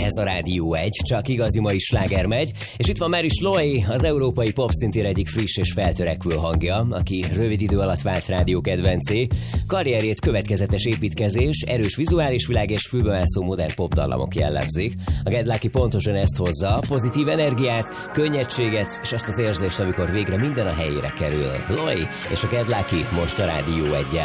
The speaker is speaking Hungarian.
ez a Rádió 1, csak igazi mai sláger megy, és itt van már is Loi, az európai popszintér egyik friss és feltörekvő hangja, aki rövid idő alatt vált rádió kedvencé. Karrierjét következetes építkezés, erős vizuális világ és fülbemászó modern popdallamok jellemzik. A Gedláki pontosan ezt hozza, pozitív energiát, könnyedséget, és azt az érzést, amikor végre minden a helyére kerül. Loi és a Gedláki most a Rádió 1-jel.